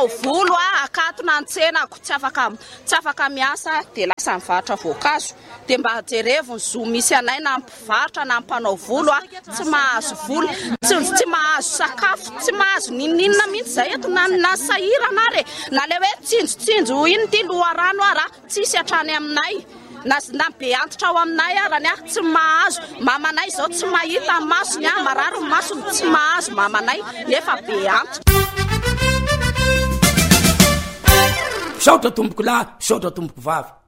mpanao volo akatona antsena tsy afaka miasa dia lasa mivarotra voankazo dia mba jerevony zo misy anay na mpivarotra na mpanao volo tsy mahazo volo tsy mahazo sakafo tsy mahazo ninina mihitsy zay eto na sahirana ary na le hoe tsinjotsinjo iny ty loharano ara tsisy hatrany aminay na be antitra ao aminay arany tsy mahazo mamanay zao tsy mahita masony marary masony tsy mahazo mamanay nefa be antitra. Misaotra tomboko lahy, misaotra tomboko vavy.